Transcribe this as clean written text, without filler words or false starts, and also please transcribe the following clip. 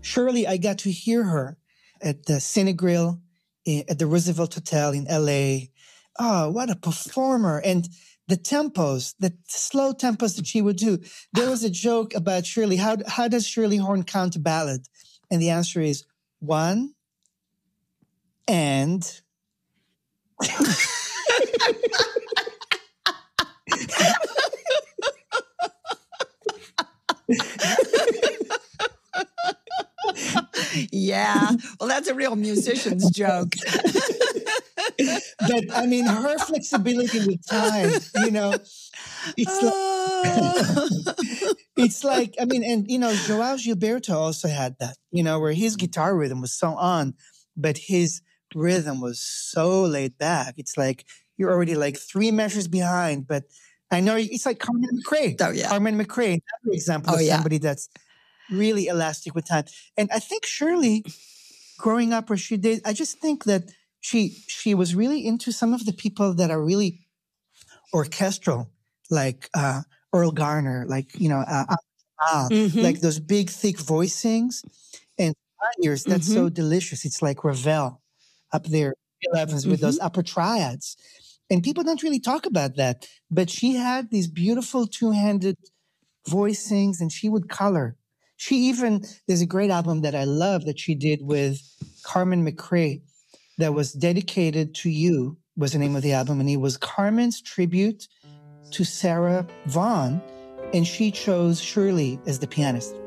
Shirley, I got to hear her at the Cinegrill at the Roosevelt Hotel in LA. Oh, what a performer. And the tempos, the slow tempos that she would do. There was a joke about Shirley. How does Shirley Horn count a ballad? And the answer is 1 and... Yeah. Well, that's a real musician's joke. But I mean, her flexibility with time, it's like, I mean, and Joao Gilberto also had that, where his guitar rhythm was so on, but his rhythm was so laid back. It's like you're already like 3 measures behind, but I know it's like Carmen McRae. Oh, yeah. Carmen McRae, another example of somebody that's really elastic with time. And I think Shirley, growing up where she did, I just think that she was really into some of the people that are really orchestral, like Earl Garner, like, like those big, thick voicings. And ears, that's so delicious. It's like Ravel up there, 11s with those upper triads. And people don't really talk about that. But she had these beautiful two-handed voicings, and she would color. There's a great album that I love that she did with Carmen McRae that was dedicated to you, was the name of the album. And it was Carmen's tribute to Sarah Vaughan. And she chose Shirley as the pianist.